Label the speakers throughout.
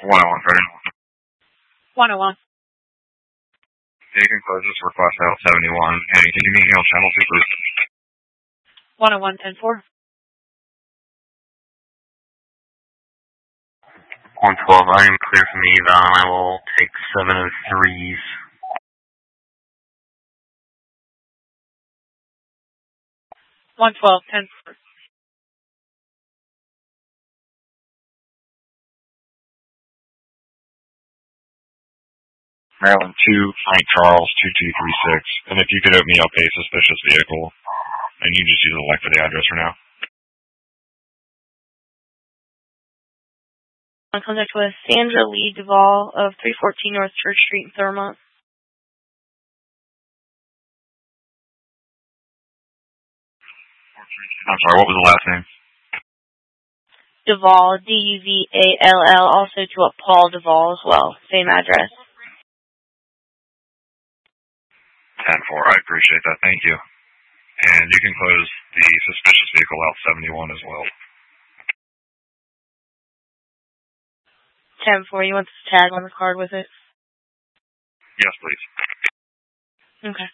Speaker 1: 101 Frederick.
Speaker 2: 101.
Speaker 1: You can close this request out 71. Hey, can you meet me on channel 2, please?
Speaker 2: 101, 10-4.
Speaker 1: 112, I am clear from the eval. I will take 703s.
Speaker 2: 112, 10-4.
Speaker 1: Maryland 2, Frank Charles, 2236. And if you could open me up a suspicious vehicle, and you just use the link for the address for now.
Speaker 2: On contact with Sandra Lee Duvall of 314 North Church Street in Thurmont.
Speaker 1: I'm sorry, what was the last name?
Speaker 2: Duvall, D-U-V-A-L-L, also to Paul Duvall as well. Same address.
Speaker 1: 10-4, I appreciate that, thank you. And you can close the suspicious vehicle out 71 as well.
Speaker 2: 10-4, you want this tag on the card with it?
Speaker 1: Yes, please.
Speaker 2: Okay.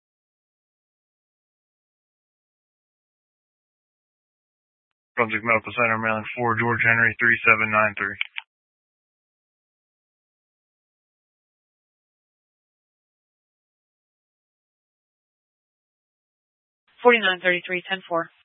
Speaker 1: Brunswick Medical Center, Maryland 4, George Henry 3793.
Speaker 2: 4933, 10-4.